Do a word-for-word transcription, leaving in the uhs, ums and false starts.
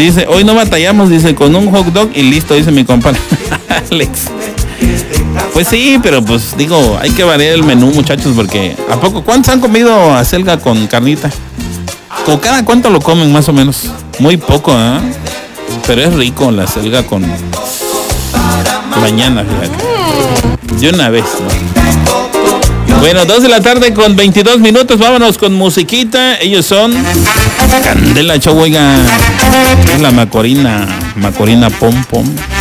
Dice, hoy no batallamos, dice, con un hot dog y listo, dice mi compadre. Alex. Pues sí, pero pues digo, hay que variar el menú, muchachos, porque ¿a poco? ¿Cuántos han comido acelga con carnita? ¿Con cada cuánto lo comen más o menos? Muy poco, ¿eh? Pero es rico la acelga con mañana, fíjate. De una vez, ¿no? Bueno, dos de la tarde con veintidós minutos, vámonos con musiquita. Ellos son Candela Show, oiga, es la Macorina, Macorina Pom Pom.